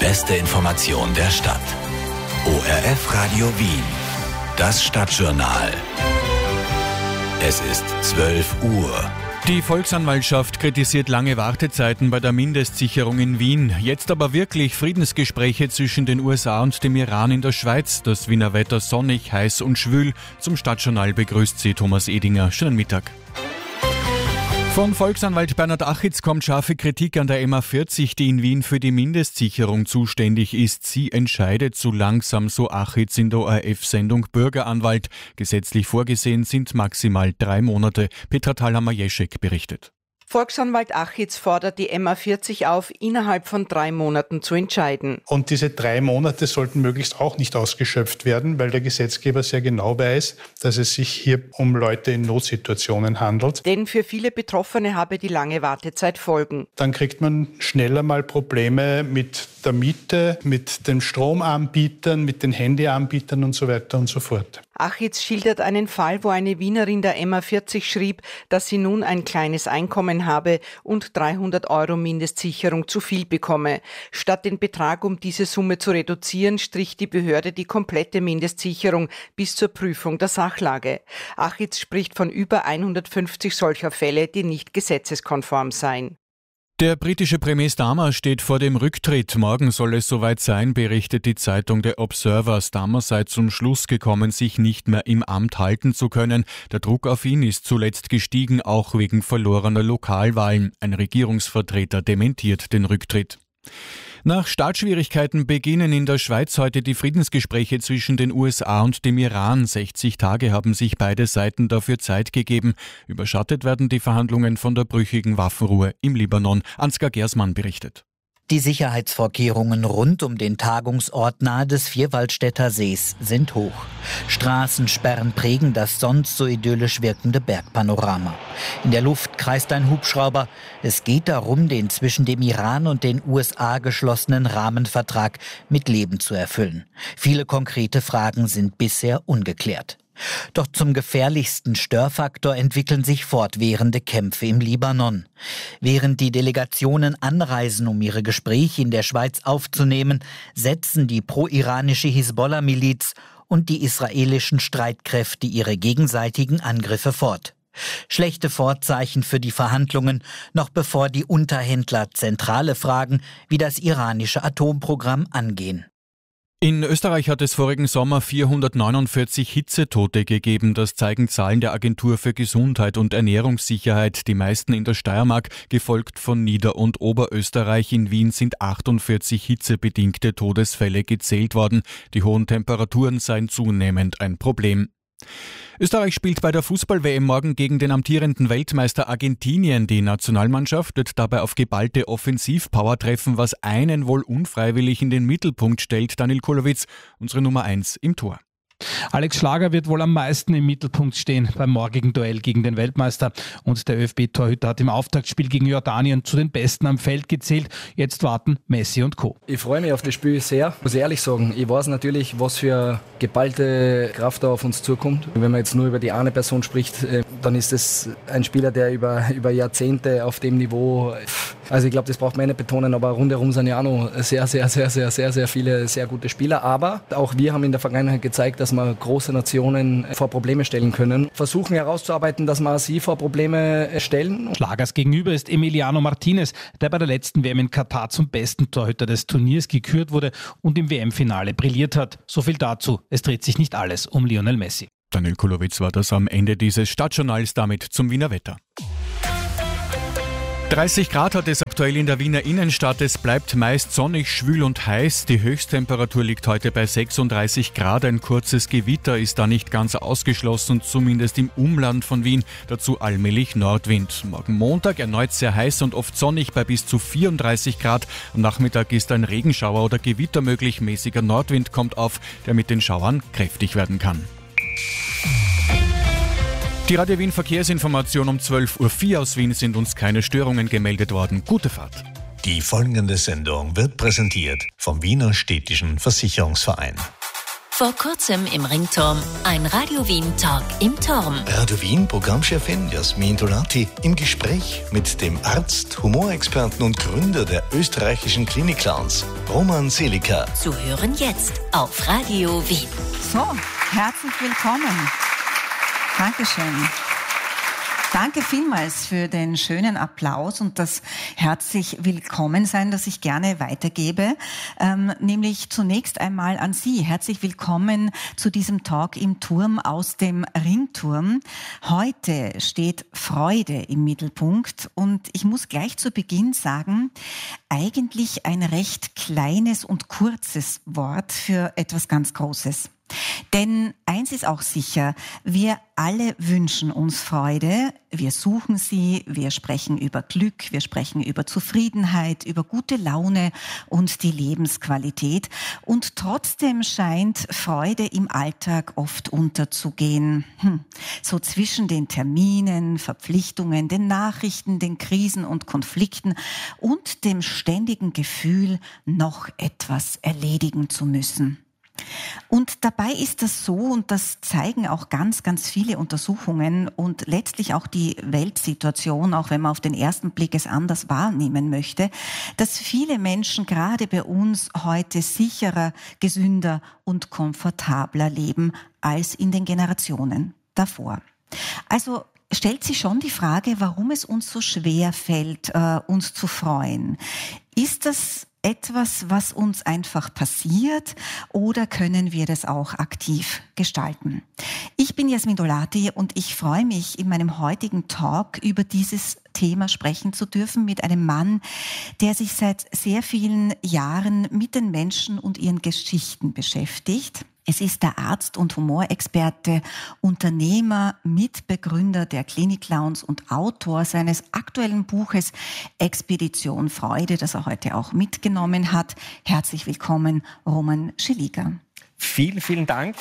beste Information der Stadt. ORF Radio Wien. Das Stadtjournal. Es ist 12 Uhr. Die Volksanwaltschaft kritisiert lange Wartezeiten bei der Mindestsicherung in Wien. Jetzt aber wirklich Friedensgespräche zwischen den USA und dem Iran in der Schweiz. Das Wiener Wetter sonnig, heiß und schwül. Zum Stadtjournal begrüßt Sie Thomas Edinger. Schönen Mittag. Von Volksanwalt Bernhard Achitz kommt scharfe Kritik an der MA40, die in Wien für die Mindestsicherung zuständig ist. Sie entscheidet zu langsam, so Achitz in der ORF-Sendung Bürgeranwalt. Gesetzlich vorgesehen sind maximal 3 Monate. Petra Thalhammer-Jeschek berichtet. Volksanwalt Achitz fordert die MA40 auf, innerhalb von 3 Monaten zu entscheiden. Und diese 3 Monate sollten möglichst auch nicht ausgeschöpft werden, weil der Gesetzgeber sehr genau weiß, dass es sich hier um Leute in Notsituationen handelt. Denn für viele Betroffene habe die lange Wartezeit Folgen. Dann kriegt man schneller mal Probleme mit der Miete, mit den Stromanbietern, mit den Handyanbietern und so weiter und so fort. Achitz schildert einen Fall, wo eine Wienerin der MA40 schrieb, dass sie nun ein kleines Einkommen habe und 300 € Mindestsicherung zu viel bekomme. Statt den Betrag um diese Summe zu reduzieren, strich die Behörde die komplette Mindestsicherung bis zur Prüfung der Sachlage. Achitz spricht von über 150 solcher Fälle, die nicht gesetzeskonform seien. Der britische Premier Starmer steht vor dem Rücktritt. Morgen soll es soweit sein, berichtet die Zeitung The Observer. Starmer sei zum Schluss gekommen, sich nicht mehr im Amt halten zu können. Der Druck auf ihn ist zuletzt gestiegen, auch wegen verlorener Lokalwahlen. Ein Regierungsvertreter dementiert den Rücktritt. Nach Startschwierigkeiten beginnen in der Schweiz heute die Friedensgespräche zwischen den USA und dem Iran. 60 Tage haben sich beide Seiten dafür Zeit gegeben. Überschattet werden die Verhandlungen von der brüchigen Waffenruhe im Libanon. Ansgar Gersmann berichtet. Die Sicherheitsvorkehrungen rund um den Tagungsort nahe des Vierwaldstätter Sees sind hoch. Straßensperren prägen das sonst so idyllisch wirkende Bergpanorama. In der Luft kreist ein Hubschrauber. Es geht darum, den zwischen dem Iran und den USA geschlossenen Rahmenvertrag mit Leben zu erfüllen. Viele konkrete Fragen sind bisher ungeklärt. Doch zum gefährlichsten Störfaktor entwickeln sich fortwährende Kämpfe im Libanon. Während die Delegationen anreisen, um ihre Gespräche in der Schweiz aufzunehmen, setzen die pro-iranische Hisbollah-Miliz und die israelischen Streitkräfte ihre gegenseitigen Angriffe fort. Schlechte Vorzeichen für die Verhandlungen, noch bevor die Unterhändler zentrale Fragen wie das iranische Atomprogramm angehen. In Österreich hat es vorigen Sommer 449 Hitzetote gegeben. Das zeigen Zahlen der Agentur für Gesundheit und Ernährungssicherheit. Die meisten in der Steiermark, gefolgt von Nieder- und Oberösterreich. In Wien sind 48 hitzebedingte Todesfälle gezählt worden. Die hohen Temperaturen seien zunehmend ein Problem. Österreich spielt bei der Fußball-WM morgen gegen den amtierenden Weltmeister Argentinien. Die Nationalmannschaft wird dabei auf geballte Offensivpower treffen, was einen wohl unfreiwillig in den Mittelpunkt stellt. Daniel Kulowitz, unsere Nummer 1 im Tor. Alex Schlager wird wohl am meisten im Mittelpunkt stehen beim morgigen Duell gegen den Weltmeister. Und der ÖFB-Torhüter hat im Auftaktspiel gegen Jordanien zu den Besten am Feld gezählt. Jetzt warten Messi und Co. Ich freue mich auf das Spiel sehr, muss ich ehrlich sagen. Ich weiß natürlich, was für geballte Kraft da auf uns zukommt. Wenn man jetzt nur über die eine Person spricht, dann ist es ein Spieler, der über Jahrzehnte auf dem Niveau... Also ich glaube, das braucht man nicht betonen, aber rundherum sind ja auch noch sehr viele sehr gute Spieler. Aber auch wir haben in der Vergangenheit gezeigt, dass wir große Nationen vor Probleme stellen können. Versuchen herauszuarbeiten, dass wir sie vor Probleme stellen. Schlagers gegenüber ist Emiliano Martinez, der bei der letzten WM in Katar zum besten Torhüter des Turniers gekürt wurde und im WM-Finale brilliert hat. So viel dazu. Es dreht sich nicht alles um Lionel Messi. Daniel Kulowitz war das am Ende dieses Stadtjournals, damit zum Wiener Wetter. 30 Grad hat es aktuell in der Wiener Innenstadt. Es bleibt meist sonnig, schwül und heiß. Die Höchsttemperatur liegt heute bei 36 Grad. Ein kurzes Gewitter ist da nicht ganz ausgeschlossen, zumindest im Umland von Wien. Dazu allmählich Nordwind. Morgen Montag erneut sehr heiß und oft sonnig bei bis zu 34 Grad. Am Nachmittag ist ein Regenschauer oder Gewitter möglich. Mäßiger Nordwind kommt auf, der mit den Schauern kräftig werden kann. Die Radio Wien Verkehrsinformation um 12.04 Uhr aus Wien sind uns keine Störungen gemeldet worden. Gute Fahrt. Die folgende Sendung wird präsentiert vom Wiener Städtischen Versicherungsverein. Vor kurzem im Ringturm. Ein Radio Wien Talk im Turm. Radio Wien Programmchefin Jasmin Dolati im Gespräch mit dem Arzt, Humorexperten und Gründer der österreichischen Klinik-Clowns, Roman Seliker. Zu hören jetzt auf Radio Wien. So, herzlich willkommen. Dankeschön. Danke vielmals für den schönen Applaus und das herzlich Willkommensein, das ich gerne weitergebe, nämlich zunächst einmal an Sie. Herzlich willkommen zu diesem Talk im Turm aus dem Ringturm. Heute steht Freude im Mittelpunkt und ich muss gleich zu Beginn sagen, eigentlich ein recht kleines und kurzes Wort für etwas ganz Großes. Denn eins ist auch sicher, wir alle wünschen uns Freude, wir suchen sie, wir sprechen über Glück, wir sprechen über Zufriedenheit, über gute Laune und die Lebensqualität. Und trotzdem scheint Freude im Alltag oft unterzugehen. So zwischen den Terminen, Verpflichtungen, den Nachrichten, den Krisen und Konflikten und dem ständigen Gefühl, noch etwas erledigen zu müssen. Und dabei ist das so, und das zeigen auch ganz, ganz viele Untersuchungen und letztlich auch die Weltsituation, auch wenn man auf den ersten Blick es anders wahrnehmen möchte, dass viele Menschen gerade bei uns heute sicherer, gesünder und komfortabler leben als in den Generationen davor. Also stellt sich schon die Frage, warum es uns so schwer fällt, uns zu freuen. Ist das etwas, was uns einfach passiert, oder können wir das auch aktiv gestalten? Ich bin Jasmin Dolati und ich freue mich, in meinem heutigen Talk über dieses Thema sprechen zu dürfen mit einem Mann, der sich seit sehr vielen Jahren mit den Menschen und ihren Geschichten beschäftigt. Es ist der Arzt und Humorexperte, Unternehmer, Mitbegründer der Klinik-Clowns und Autor seines aktuellen Buches Expedition Freude, das er heute auch mitgenommen hat. Herzlich willkommen, Roman Seliker. Vielen, vielen Dank.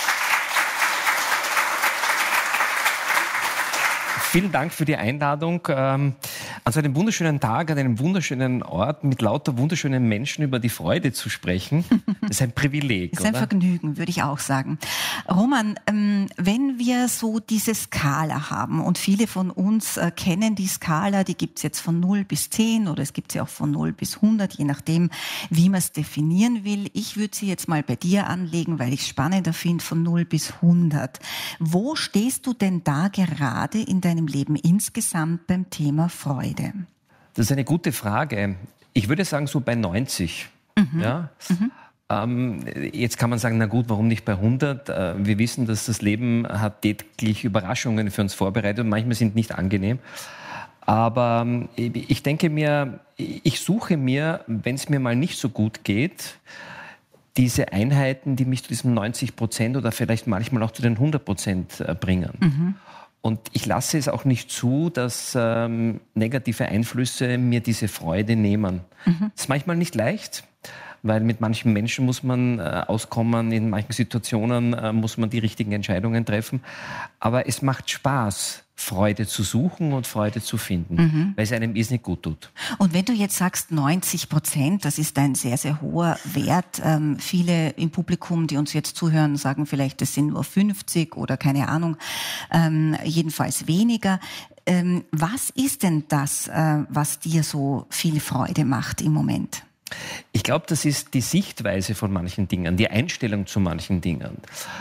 Vielen Dank für die Einladung, an so einem wunderschönen Tag, an einem wunderschönen Ort mit lauter wunderschönen Menschen über die Freude zu sprechen. Das ist ein Privileg. Das ist ein Vergnügen, würde ich auch sagen. Roman, wenn wir so diese Skala haben, und viele von uns kennen die Skala, die gibt es jetzt von 0 bis 10 oder es gibt sie auch von 0 bis 100, je nachdem, wie man es definieren will. Ich würde sie jetzt mal bei dir anlegen, weil ich es spannender finde, von 0 bis 100. Wo stehst du denn da gerade in deinem Leben insgesamt beim Thema Freude? Das ist eine gute Frage. Ich würde sagen, so bei 90. Ja? Jetzt kann man sagen, na gut, warum nicht bei 100? Wir wissen, dass das Leben hat täglich Überraschungen für uns vorbereitet und manchmal sind nicht angenehm. Aber ich denke mir, ich suche mir, wenn es mir mal nicht so gut geht, diese Einheiten, die mich zu diesem 90% oder vielleicht manchmal auch zu den 100% bringen. Und ich lasse es auch nicht zu, dass negative Einflüsse mir diese Freude nehmen. Das ist manchmal nicht leicht, weil mit manchen Menschen muss man auskommen, in manchen Situationen muss man die richtigen Entscheidungen treffen. Aber es macht Spaß, Freude zu suchen und Freude zu finden, weil es einem nicht gut tut. Und wenn du jetzt sagst 90%, das ist ein sehr, sehr hoher Wert. Viele im Publikum, die uns jetzt zuhören, sagen vielleicht, das sind nur 50 oder keine Ahnung, jedenfalls weniger. Was ist denn das, was dir so viel Freude macht im Moment? Ich glaube, das ist die Sichtweise von manchen Dingen, die Einstellung zu manchen Dingen.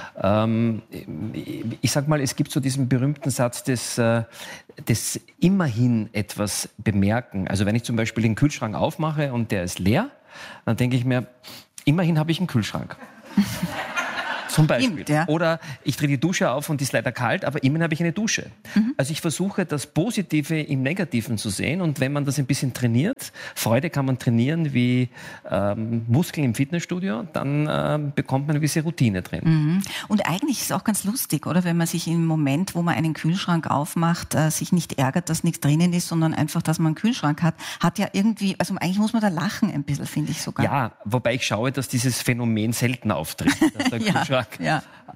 Ich sag mal, es gibt so diesen berühmten Satz des immerhin etwas bemerken. Also wenn ich zum Beispiel den Kühlschrank aufmache und der ist leer, dann denke ich mir, immerhin habe ich einen Kühlschrank. Zum Beispiel. Stimmt, ja. Oder ich drehe die Dusche auf und die ist leider kalt, aber immerhin habe ich eine Dusche. Also ich versuche, das Positive im Negativen zu sehen, und wenn man das ein bisschen trainiert, Freude kann man trainieren wie Muskeln im Fitnessstudio, dann bekommt man eine gewisse Routine drin. Und eigentlich ist es auch ganz lustig, oder? Wenn man sich im Moment, wo man einen Kühlschrank aufmacht, sich nicht ärgert, dass nichts drinnen ist, sondern einfach, dass man einen Kühlschrank hat ja irgendwie, also eigentlich muss man da lachen ein bisschen, finde ich sogar. Ja, wobei ich schaue, dass dieses Phänomen selten auftritt, dass der Kühlschrank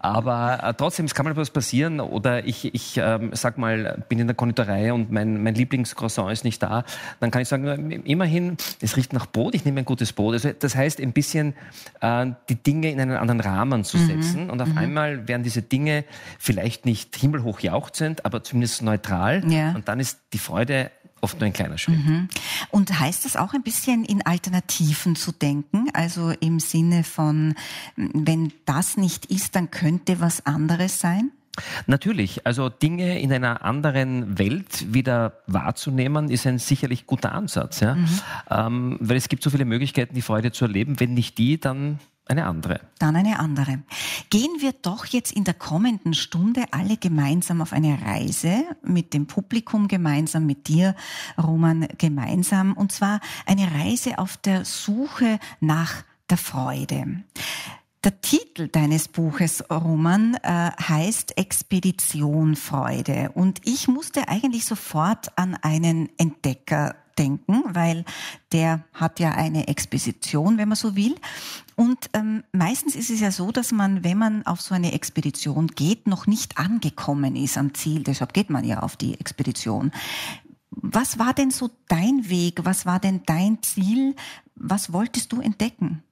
Aber trotzdem, es kann mal was passieren. Oder ich sag mal, bin in der Konditorei und mein Lieblingscroissant ist nicht da. Dann kann ich sagen, immerhin, es riecht nach Brot, ich nehme ein gutes Brot. Also das heißt, ein bisschen die Dinge in einen anderen Rahmen zu setzen. Und auf einmal werden diese Dinge vielleicht nicht himmelhoch jauchzend, aber zumindest neutral. Ja. Und dann ist die Freude oft nur ein kleiner Schritt. Und heißt das auch ein bisschen in Alternativen zu denken? Also im Sinne von, wenn das nicht ist, dann könnte was anderes sein? Natürlich, also Dinge in einer anderen Welt wieder wahrzunehmen, ist ein sicherlich guter Ansatz. Ja? Weil es gibt so viele Möglichkeiten, die Freude zu erleben. Wenn nicht die, dann eine andere. Dann eine andere. Gehen wir doch jetzt in der kommenden Stunde alle gemeinsam auf eine Reise, mit dem Publikum gemeinsam, mit dir, Roman, gemeinsam. Und zwar eine Reise auf der Suche nach der Freude. Der Titel deines Buches, Roman, heißt Expedition Freude. Und ich musste eigentlich sofort an einen Entdecker denken, weil der hat ja eine Expedition, wenn man so will. Und meistens ist es ja so, dass man, wenn man auf so eine Expedition geht, noch nicht angekommen ist am Ziel. Deshalb geht man ja auf die Expedition. Was war denn so dein Weg? Was war denn dein Ziel? Was wolltest du entdecken?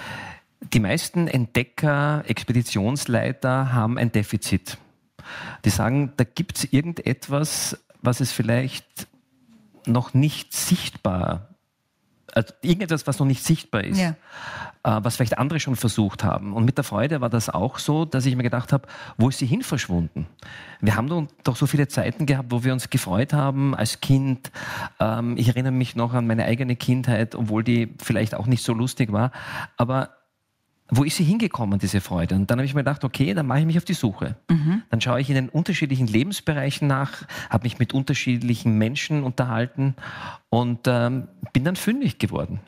Die meisten Entdecker, Expeditionsleiter haben ein Defizit. Die sagen, da gibt es irgendetwas, was es vielleicht noch nicht sichtbar, also irgendetwas, was noch nicht sichtbar ist, was vielleicht andere schon versucht haben. Und mit der Freude war das auch so, dass ich mir gedacht habe, wo ist sie hin verschwunden? Wir haben doch so viele Zeiten gehabt, wo wir uns gefreut haben als Kind. Ich erinnere mich noch an meine eigene Kindheit, obwohl die vielleicht auch nicht so lustig war, aber wo ist sie hingekommen, diese Freude? Und dann habe ich mir gedacht, okay, dann mache ich mich auf die Suche. Dann schaue ich in den unterschiedlichen Lebensbereichen nach, habe mich mit unterschiedlichen Menschen unterhalten und bin dann fündig geworden.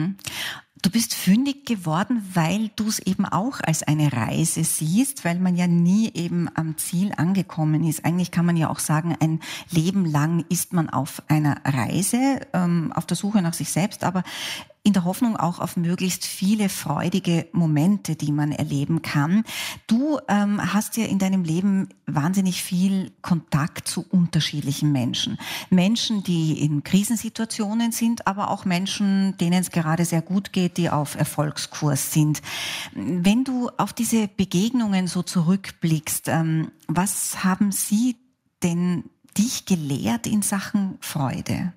Du bist fündig geworden, weil du es eben auch als eine Reise siehst, weil man ja nie eben am Ziel angekommen ist. Eigentlich kann man ja auch sagen, ein Leben lang ist man auf einer Reise, auf der Suche nach sich selbst, aber in der Hoffnung auch auf möglichst viele freudige Momente, die man erleben kann. Du hast ja in deinem Leben wahnsinnig viel Kontakt zu unterschiedlichen Menschen. Menschen, die in Krisensituationen sind, aber auch Menschen, denen es gerade sehr gut geht, die auf Erfolgskurs sind. Wenn du auf diese Begegnungen so zurückblickst, was haben sie denn dich gelehrt in Sachen Freude?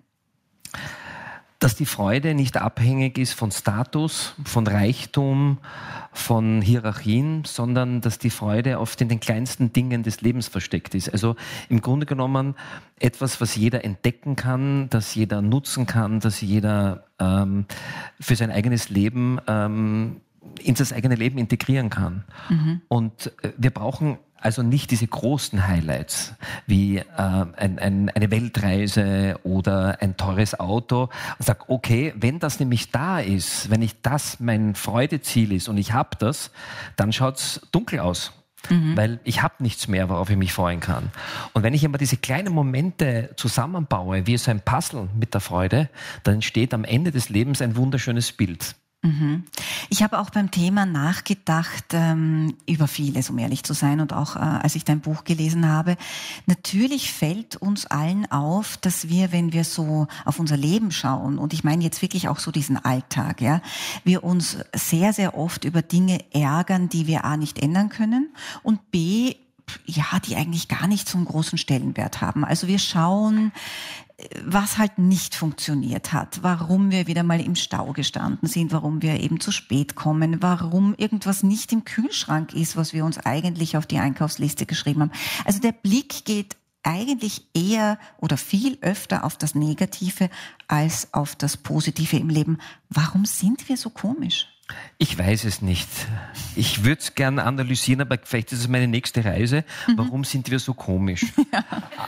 Dass die Freude nicht abhängig ist von Status, von Reichtum, von Hierarchien, sondern dass die Freude oft in den kleinsten Dingen des Lebens versteckt ist. Also im Grunde genommen etwas, was jeder entdecken kann, das jeder nutzen kann, das jeder für sein eigenes Leben in das eigene Leben integrieren kann. Und wir brauchen also nicht diese großen Highlights wie eine Weltreise oder ein teures Auto. Und sag, okay, wenn das nämlich da ist, wenn das mein Freudeziel ist und ich habe das, dann schaut's dunkel aus. Weil ich habe nichts mehr, worauf ich mich freuen kann. Und wenn ich immer diese kleinen Momente zusammenbaue, wie so ein Puzzle mit der Freude, dann entsteht am Ende des Lebens ein wunderschönes Bild. Ich habe auch beim Thema nachgedacht, über vieles, um ehrlich zu sein, und auch als ich dein Buch gelesen habe. Natürlich fällt uns allen auf, dass wir, wenn wir so auf unser Leben schauen, und ich meine jetzt wirklich auch so diesen Alltag, ja, wir uns sehr, sehr oft über Dinge ärgern, die wir A, nicht ändern können, und B, ja, die eigentlich gar nicht so einen großen Stellenwert haben. Also wir schauen, was halt nicht funktioniert hat, warum wir wieder mal im Stau gestanden sind, warum wir eben zu spät kommen, warum irgendwas nicht im Kühlschrank ist, was wir uns eigentlich auf die Einkaufsliste geschrieben haben. Also der Blick geht eigentlich eher oder viel öfter auf das Negative als auf das Positive im Leben. Warum sind wir so komisch? Ich weiß es nicht. Ich würde es gerne analysieren, aber vielleicht ist es meine nächste Reise. Warum sind wir so komisch? Ja.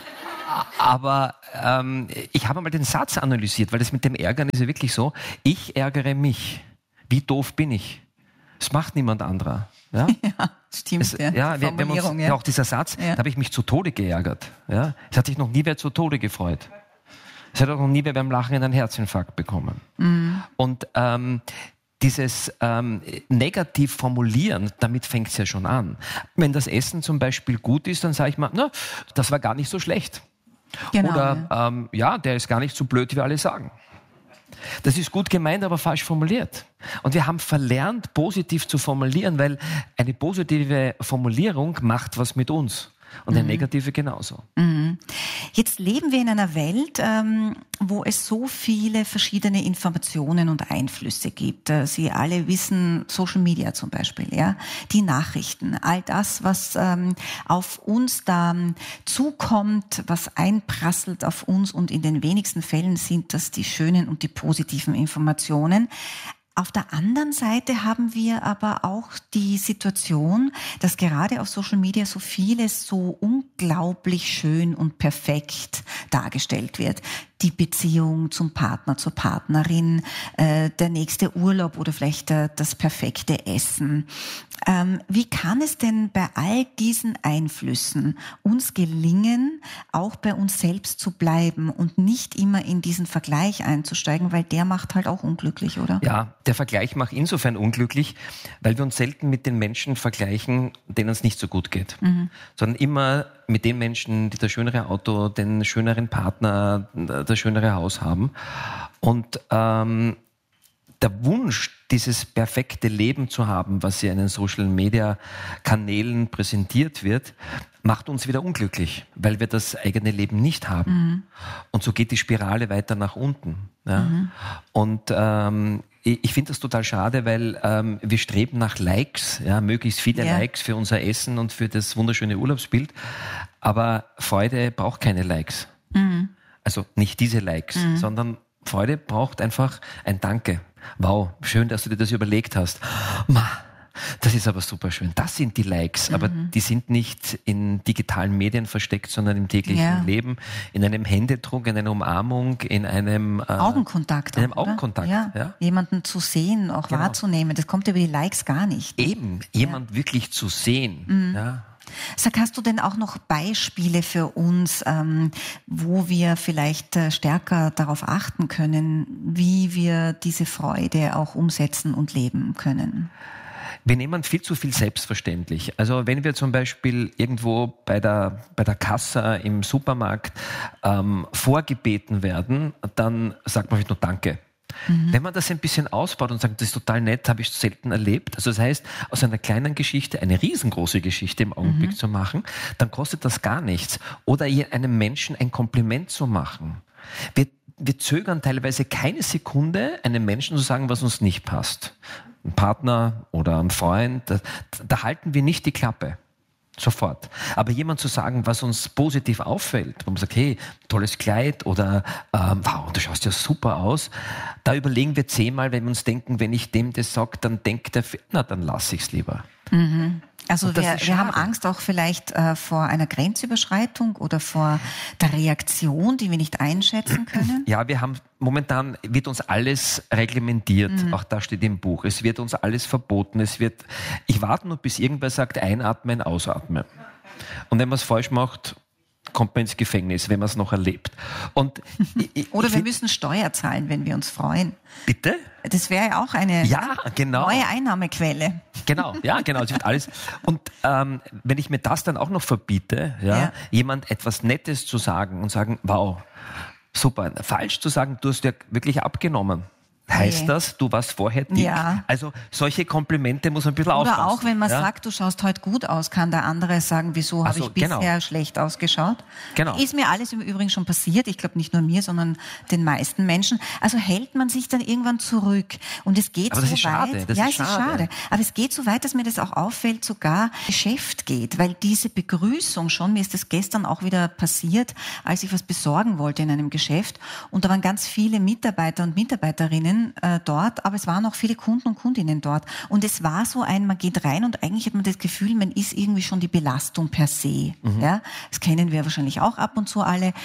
Aber ich habe mal den Satz analysiert, weil das mit dem Ärgern ist ja wirklich so. Ich ärgere mich. Wie doof bin ich? Das macht niemand anderer. Ja, ja stimmt. Wir haben uns, auch dieser Satz, da habe ich mich zu Tode geärgert. Ja? Es hat sich noch nie wer zu Tode gefreut. Es hat auch noch nie wer beim Lachen einen Herzinfarkt bekommen. Und dieses negativ formulieren, damit fängt es ja schon an. Wenn das Essen zum Beispiel gut ist, dann sage ich mal, na, das war gar nicht so schlecht. Genau, Oder der ist gar nicht so blöd, wie alle sagen. Das ist gut gemeint, aber falsch formuliert. Und wir haben verlernt, positiv zu formulieren, weil eine positive Formulierung macht was mit uns. Und eine negative genauso. Jetzt leben wir in einer Welt, wo es so viele verschiedene Informationen und Einflüsse gibt. Sie alle wissen, Social Media zum Beispiel, ja, die Nachrichten, all das, was auf uns da zukommt, was einprasselt auf uns, und in den wenigsten Fällen sind das die schönen und die positiven Informationen. Auf der anderen Seite haben wir aber auch die Situation, dass gerade auf Social Media so vieles so unglaublich schön und perfekt dargestellt wird. Die Beziehung zum Partner, zur Partnerin, der nächste Urlaub oder vielleicht das perfekte Essen. Wie kann es denn bei all diesen Einflüssen uns gelingen, auch bei uns selbst zu bleiben und nicht immer in diesen Vergleich einzusteigen, weil der macht halt auch unglücklich, oder? Ja, der Vergleich macht insofern unglücklich, weil wir uns selten mit den Menschen vergleichen, denen es nicht so gut geht, sondern immer mit den Menschen, die das schönere Auto, den schöneren Partner, das schönere Haus haben. Und der Wunsch, dieses perfekte Leben zu haben, was ja in den Social-Media-Kanälen präsentiert wird, macht uns wieder unglücklich, weil wir das eigene Leben nicht haben. Und so geht die Spirale weiter nach unten. Ja? Und ich finde das total schade, weil wir streben nach Likes, ja, möglichst viele Likes für unser Essen und für das wunderschöne Urlaubsbild. Aber Freude braucht keine Likes. Also nicht diese Likes, sondern Freude braucht einfach ein Danke. Wow, schön, dass du dir das überlegt hast. Das ist aber super schön. Das sind die Likes, aber die sind nicht in digitalen Medien versteckt, sondern im täglichen Leben, in einem Händedruck, in einer Umarmung, in einem Augenkontakt. In einem Augenkontakt. Ja. Jemanden zu sehen, auch wahrzunehmen, das kommt über die Likes gar nicht. Eben, jemand wirklich zu sehen. Ja. Sag, hast du denn auch noch Beispiele für uns, wo wir vielleicht stärker darauf achten können, wie wir diese Freude auch umsetzen und leben können? Wir nehmen viel zu viel selbstverständlich. Also wenn wir zum Beispiel irgendwo bei der Kasse im Supermarkt vorgebeten werden, dann sagt man nur Danke. Wenn man das ein bisschen ausbaut und sagt, das ist total nett, habe ich selten erlebt. Also das heißt, aus einer kleinen Geschichte eine riesengroße Geschichte im Augenblick zu machen, dann kostet das gar nichts. Oder einem Menschen ein Kompliment zu machen. Wir zögern teilweise keine Sekunde, einem Menschen zu sagen, was uns nicht passt. Ein Partner oder ein Freund, da halten wir nicht die Klappe. Sofort. Aber jemand zu sagen, was uns positiv auffällt, wo man sagt, hey, tolles Kleid oder wow, du schaust ja super aus, da überlegen wir 10-mal, wenn wir uns denken, wenn ich dem das sage, dann denkt er, na, dann lasse ich es lieber. Also wir haben Angst auch vielleicht vor einer Grenzüberschreitung oder vor der Reaktion, die wir nicht einschätzen können? Ja, momentan wird uns alles reglementiert. Auch das steht im Buch. Es wird uns alles verboten. Ich warte nur, bis irgendwer sagt, einatmen, ausatmen. Und wenn man es falsch macht, kommt man ins Gefängnis, wenn man es noch erlebt. Und oder wir müssen Steuer zahlen, wenn wir uns freuen. Bitte? Das wäre ja auch eine neue Einnahmequelle. Genau, es wird alles. Und wenn ich mir das dann auch noch verbiete, jemand etwas Nettes zu sagen und sagen, wow, super, falsch zu sagen, du hast ja wirklich abgenommen. Heißt das, du warst vorher dick? Ja. Also solche Komplimente muss man ein bisschen aufpassen. Oder auch, wenn man sagt, du schaust heute gut aus, kann der andere sagen, wieso habe ich bisher schlecht ausgeschaut? Genau. Ist mir alles im Übrigen schon passiert. Ich glaube nicht nur mir, sondern den meisten Menschen. Also hält man sich dann irgendwann zurück. Und es geht so weit. Schade. Es ist schade. Aber es geht so weit, dass mir das auch auffällt, sogar Geschäft geht. Weil diese Begrüßung schon, mir ist das gestern auch wieder passiert, als ich was besorgen wollte in einem Geschäft. Und da waren ganz viele Mitarbeiter und Mitarbeiterinnen dort, aber es waren auch viele Kunden und Kundinnen dort. Und es war so man geht rein und eigentlich hat man das Gefühl, man ist irgendwie schon die Belastung per se. Ja? Das kennen wir wahrscheinlich auch ab und zu alle.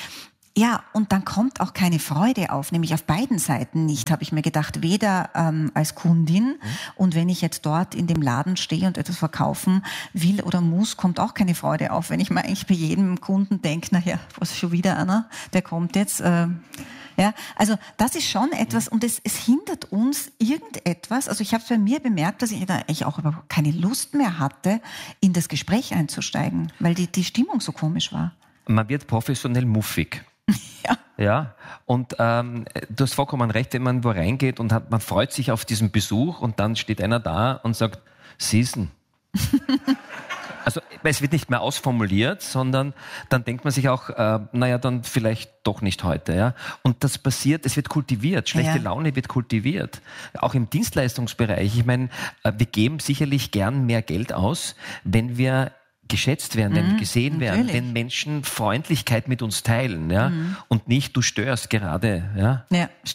Ja, und dann kommt auch keine Freude auf, nämlich auf beiden Seiten nicht, habe ich mir gedacht, weder als Kundin und wenn ich jetzt dort in dem Laden stehe und etwas verkaufen will oder muss, kommt auch keine Freude auf, wenn ich mir eigentlich bei jedem Kunden denke, naja, was schon wieder einer, der kommt jetzt. Ja, also das ist schon etwas und es hindert uns irgendetwas, also ich habe es bei mir bemerkt, dass ich da eigentlich auch überhaupt keine Lust mehr hatte, in das Gespräch einzusteigen, weil die Stimmung so komisch war. Man wird professionell muffig. Ja, und du hast vollkommen recht, wenn man wo reingeht und man freut sich auf diesen Besuch und dann steht einer da und sagt, Season. Also es wird nicht mehr ausformuliert, sondern dann denkt man sich auch, naja, dann vielleicht doch nicht heute. Ja? Und das passiert, es wird kultiviert, schlechte Laune wird kultiviert. Auch im Dienstleistungsbereich. Ich meine, wir geben sicherlich gern mehr Geld aus, wenn wir geschätzt werden, wenn wir gesehen werden, wenn Menschen Freundlichkeit mit uns teilen, ja, und nicht du störst gerade, ja. Ja,